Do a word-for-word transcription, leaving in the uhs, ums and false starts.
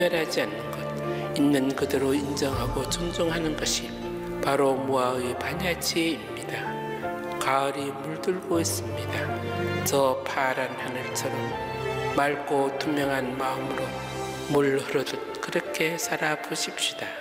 소멸하지 않는 것, 있는 그대로 인정하고 존중하는 것이 바로 무아의 반야지입니다. 가을이 물들고 있습니다. 저 파란 하늘처럼 맑고 투명한 마음으로 물 흐르듯 그렇게 살아보십시다.